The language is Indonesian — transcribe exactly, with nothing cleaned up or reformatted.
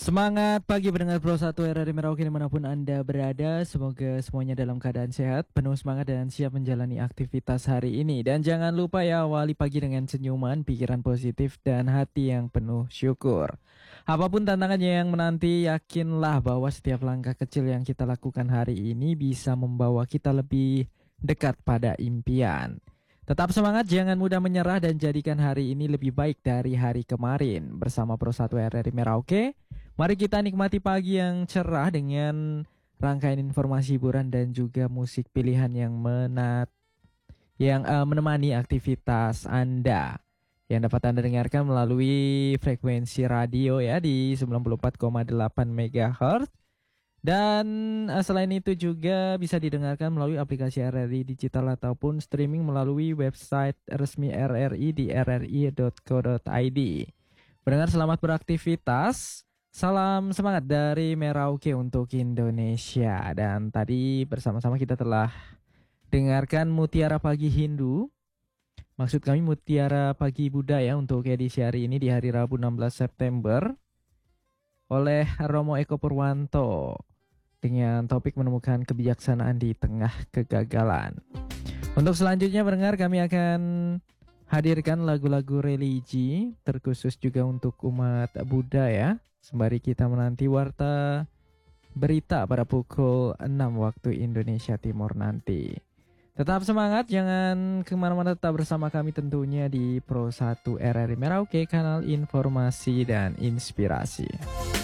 Semangat pagi pendengar Pro satu R R I Merauke dimanapun Anda berada. Semoga semuanya dalam keadaan sehat, penuh semangat dan siap menjalani aktivitas hari ini. Dan jangan lupa ya, awali pagi dengan senyuman, pikiran positif dan hati yang penuh syukur. Apapun tantangannya yang menanti, yakinlah bahwa setiap langkah kecil yang kita lakukan hari ini bisa membawa kita lebih dekat pada impian. Tetap semangat, jangan mudah menyerah dan jadikan hari ini lebih baik dari hari kemarin. Bersama Pro satu R R I Merauke, mari kita nikmati pagi yang cerah dengan rangkaian informasi hiburan dan juga musik pilihan yang menat yang uh, menemani aktivitas Anda. Yang dapat Anda dengarkan melalui frekuensi radio ya di sembilan puluh empat koma delapan megahertz. Dan uh, selain itu juga bisa didengarkan melalui aplikasi R R I Digital ataupun streaming melalui website resmi R R I di r r i dot co dot i d. Pendengar selamat beraktivitas. Salam semangat dari Merauke untuk Indonesia. Dan tadi bersama-sama kita telah dengarkan Mutiara Pagi Hindu. Maksud kami Mutiara Pagi Budaya untuk edisi hari ini di hari Rabu enam belas September oleh Romo Eko Purwanto dengan topik menemukan kebijaksanaan di tengah kegagalan. Untuk selanjutnya pendengar, kami akan hadirkan lagu-lagu religi terkhusus juga untuk umat Buddha ya, sembari kita menanti warta berita pada pukul enam waktu Indonesia Timur nanti. Tetap semangat, jangan kemana-mana, tetap bersama kami tentunya di Pro satu R R I Merauke, kanal informasi dan inspirasi.